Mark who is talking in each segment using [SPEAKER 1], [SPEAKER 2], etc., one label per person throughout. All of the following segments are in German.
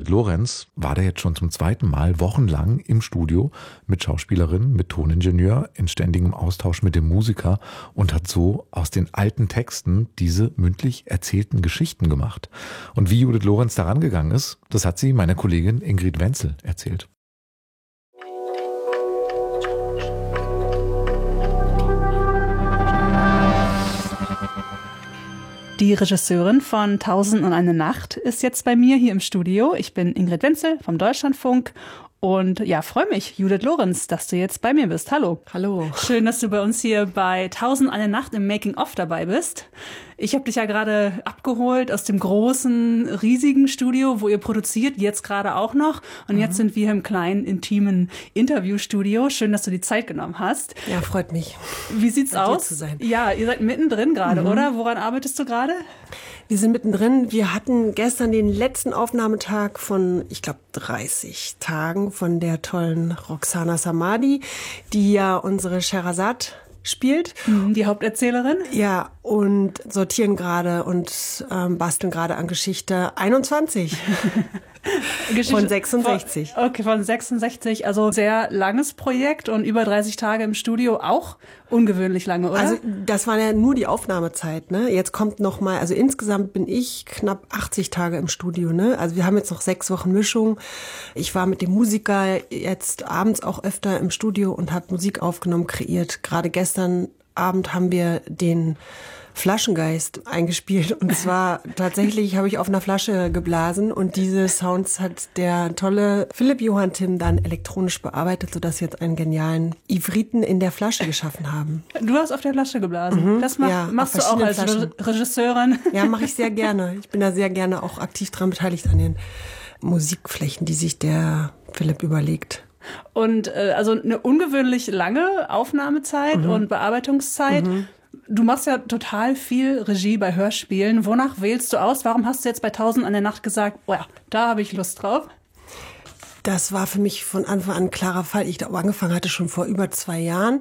[SPEAKER 1] Judith Lorenz war da jetzt schon zum zweiten Mal wochenlang im Studio mit Schauspielerin, mit Toningenieur, in ständigem Austausch mit dem Musiker und hat so aus den alten Texten diese mündlich erzählten Geschichten gemacht. Und wie Judith Lorenz daran gegangen ist, das hat sie meiner Kollegin Ingrid Wenzel erzählt.
[SPEAKER 2] Die Regisseurin von 1001 Nacht ist jetzt bei mir hier im Studio. Ich bin Ingrid Wenzel vom Deutschlandfunk und ja, freue mich, Judith Lorenz, dass du jetzt bei mir bist. Hallo.
[SPEAKER 3] Hallo.
[SPEAKER 2] Schön, dass du bei uns hier bei 1001 Nacht im Making-of dabei bist. Ich habe dich ja gerade abgeholt aus dem großen, riesigen Studio, wo ihr produziert, jetzt gerade auch noch. Und jetzt sind wir im kleinen, intimen Interviewstudio. Schön, dass du die Zeit genommen hast.
[SPEAKER 3] Ja, freut mich.
[SPEAKER 2] Wie sieht's aus?
[SPEAKER 3] Zu sein.
[SPEAKER 2] Ja, ihr seid mittendrin gerade, oder? Woran arbeitest du gerade?
[SPEAKER 3] Wir sind mittendrin. Wir hatten gestern den letzten Aufnahmetag von, ich glaube, 30 Tagen von der tollen Roxana Samadi, die ja unsere Scheherazade spielt.
[SPEAKER 2] Die Haupterzählerin?
[SPEAKER 3] Ja, und sortieren gerade und basteln gerade an Geschichte 21. Von 66.
[SPEAKER 2] Okay, von 66. Also sehr langes Projekt und über 30 Tage im Studio, auch ungewöhnlich lange, oder?
[SPEAKER 3] Also das war ja nur die Aufnahmezeit, ne? Jetzt kommt noch mal, also insgesamt bin ich knapp 80 Tage im Studio, ne? Also wir haben jetzt noch 6 Wochen Mischung. Ich war mit dem Musiker jetzt abends auch öfter im Studio und habe Musik aufgenommen, kreiert. Gerade gestern Abend haben wir den Flaschengeist eingespielt und zwar tatsächlich habe ich auf einer Flasche geblasen und diese Sounds hat der tolle Philipp Johann Timm dann elektronisch bearbeitet, sodass wir jetzt einen genialen Ivriten in der Flasche geschaffen haben.
[SPEAKER 2] Du hast auf der Flasche geblasen. Das machst du auch als Regisseurin.
[SPEAKER 3] Ja, mache ich sehr gerne. Ich bin da sehr gerne auch aktiv dran beteiligt an den Musikflächen, die sich der Philipp überlegt.
[SPEAKER 2] Und also eine ungewöhnlich lange Aufnahmezeit und Bearbeitungszeit. Du machst ja total viel Regie bei Hörspielen. Wonach wählst du aus? Warum hast du jetzt bei 1001 Nacht gesagt, oh ja, da habe ich Lust drauf?
[SPEAKER 3] Das war für mich von Anfang an ein klarer Fall. Ich glaube, angefangen hatte schon vor über 2 Jahren,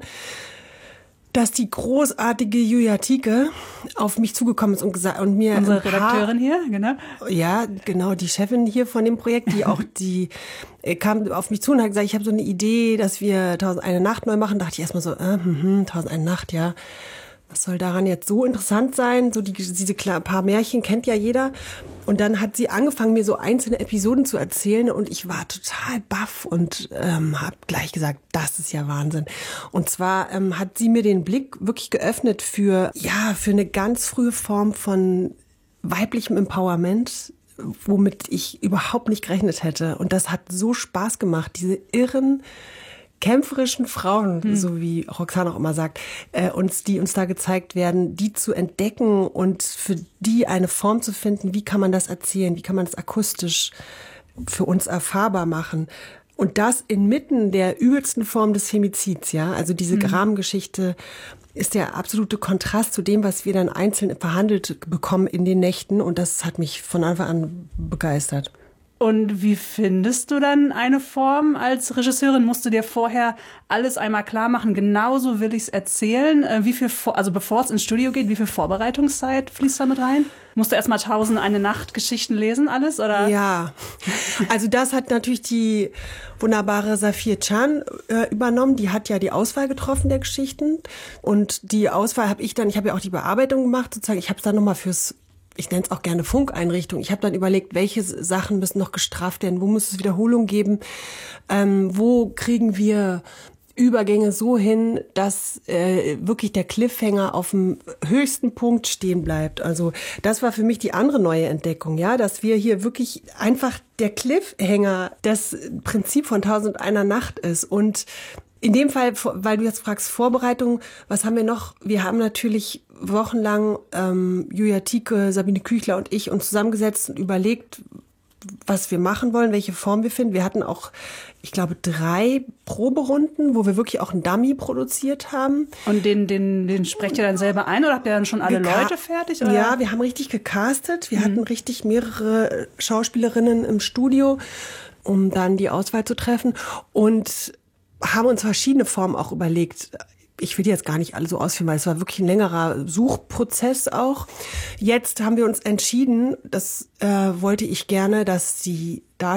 [SPEAKER 3] dass die großartige Julia Tieke auf mich zugekommen ist und gesagt und mir
[SPEAKER 2] unsere Redakteurin hier, genau.
[SPEAKER 3] Ja, genau, die Chefin hier von dem Projekt, die kam auf mich zu und hat gesagt, ich habe so eine Idee, dass wir 1001 Nacht neu machen. Dachte ich erstmal so, 1001 Nacht, ja. Was soll daran jetzt so interessant sein? So diese paar Märchen kennt ja jeder. Und dann hat sie angefangen, mir so einzelne Episoden zu erzählen und ich war total baff und habe gleich gesagt, das ist ja Wahnsinn. Und zwar hat sie mir den Blick wirklich geöffnet für eine ganz frühe Form von weiblichem Empowerment, womit ich überhaupt nicht gerechnet hätte. Und das hat so Spaß gemacht, diese irren kämpferischen Frauen, so wie Roxana auch immer sagt, die uns da gezeigt werden, die zu entdecken und für die eine Form zu finden, wie kann man das erzählen, wie kann man das akustisch für uns erfahrbar machen. Und das inmitten der übelsten Form des Femizids, ja, also diese Rahmengeschichte ist der absolute Kontrast zu dem, was wir dann einzeln verhandelt bekommen in den Nächten und das hat mich von Anfang an begeistert.
[SPEAKER 2] Und wie findest du dann eine Form als Regisseurin? Musst du dir vorher alles einmal klar machen, genauso will ich es erzählen? Also bevor es ins Studio geht, wie viel Vorbereitungszeit fließt da mit rein? Musst du erstmal 1001 Nacht Geschichten lesen, alles? Oder?
[SPEAKER 3] Ja, also das hat natürlich die wunderbare Safir Can übernommen. Die hat ja die Auswahl getroffen der Geschichten. Und die Auswahl ich habe ja auch die Bearbeitung gemacht, sozusagen. Ich habe es dann nochmal ich nenne es auch gerne Funkeinrichtung. Ich habe dann überlegt, welche Sachen müssen noch gestrafft werden, wo muss es Wiederholung geben, wo kriegen wir Übergänge so hin, dass wirklich der Cliffhanger auf dem höchsten Punkt stehen bleibt. Also das war für mich die andere neue Entdeckung, ja, dass wir hier wirklich einfach der Cliffhanger das Prinzip von 1001 Nacht ist. Und in dem Fall, weil du jetzt fragst, Vorbereitung, was haben wir noch? Wir haben natürlich wochenlang Julia Tieke, Sabine Küchler und ich uns zusammengesetzt und überlegt, was wir machen wollen, welche Form wir finden. Wir hatten auch, ich glaube, 3 Proberunden, wo wir wirklich auch einen Dummy produziert haben.
[SPEAKER 2] Und den sprecht ihr dann selber ein oder habt ihr dann schon alle Leute fertig? Oder?
[SPEAKER 3] Ja, wir haben richtig gecastet. Wir hatten richtig mehrere Schauspielerinnen im Studio, um dann die Auswahl zu treffen und haben uns verschiedene Formen auch überlegt. Ich will die jetzt gar nicht alle so ausführen, weil es war wirklich ein längerer Suchprozess auch. Jetzt haben wir uns entschieden, das wollte ich gerne, dass die